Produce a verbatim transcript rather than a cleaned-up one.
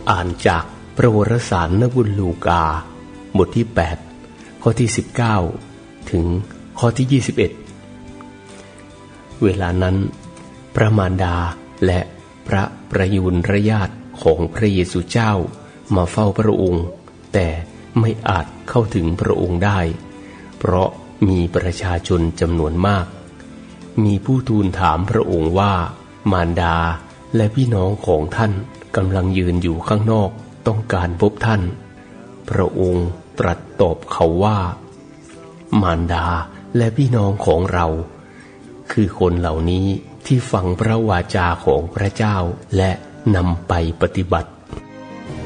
อ่านจากพระวรสารนบุญลูกาบทที่แปดข้อที่สิบเก้าถึงข้อที่ยี่สิบเอ็ดเวลานั้นพระมารดาและพระประยุรญาติของพระเยซูเจ้ามาเฝ้าพระองค์แต่ไม่อาจเข้าถึงพระองค์ได้เพราะมีประชาชนจำนวนมากมีผู้ทูลถามพระองค์ว่ามารดาและพี่น้องของท่านกำลังยืนอยู่ข้างนอกต้องการพบท่านพระองค์ตรัสตอบเขาว่ามารดาและพี่น้องของเราคือคนเหล่านี้ที่ฟังพระวาจาของพระเจ้าและนำไปปฏิบัติ